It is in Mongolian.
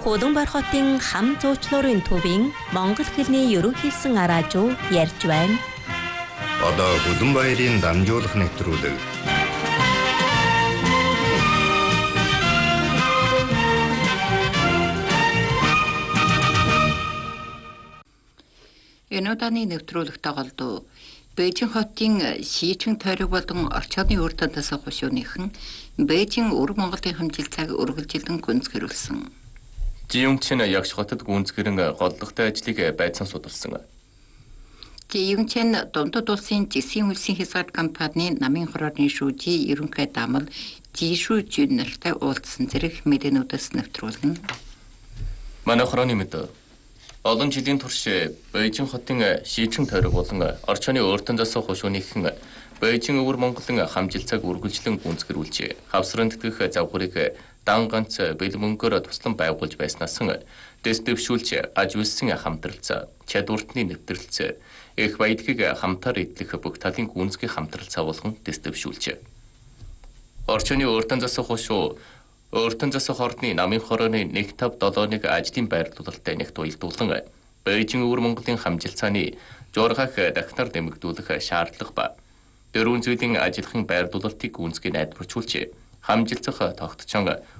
Улаанбаатар хотын хам зуучлуурын төвийн монгол хэлний ерөнхийлсөн араажуу ярьж байна. Одоо Улаанбаатарын дамжуулах нэвтрүүлэг. Энэ удааны нэвтрүүлэгт голдуу Бээжин хотын шийчин тойрог болон орчооны үр дандаас хушууныхан Бээжин өвөр Монголын хэмжилцааг үргэлжилэн гүнзгийрүүлсэн. Жиюнчэн ягш хотод гүнзгэрэн голлогтой ажлыг байцаан судалсан. Жиюнчэн дундад улсын жисийн үлсийн хязгаар компани намын хорооны шүүжи ерөнхий даамал жишүү жинэлтэй уулзсан зэрэг мэдээнүүдээс нэвтрүүлнэ. Манай хорооны мэдээ олон жилийн турш Бээжин хотын шийчин тойрог болон орчооны өөртөн засах хушуунийхэн Бээжин өвөр Монголын хамжилцааг үргэлжлэн гүнзгэрүүлж хавсран тэтгэх завхрыг дан ганц бэлмөнгөөр туслан байгуулж байснаас дэс дэвшүүлж аж үйлсэн хамтралцаа, чадвартны нэвтрэлцээ, их баялагийг хамтаар эдлэх бүх талын гүнзгий хамтралцаа болгон дэс дэвшүүлж. Орчооны өөртөн засах хушуу Өөртөн засах ордны намын хорооны 157-ыг ажлын байрлуулалттай нэгт уялдуулан Бээжин өвөр Монголын хамжилцааны жуурхах дахнаар нэмэгдүүлэх шаардлага ба дөрвөн зүйлийн ажиллахын байрлуулалтыг гүнзгий найдваржуулж хамжилцах тогтчон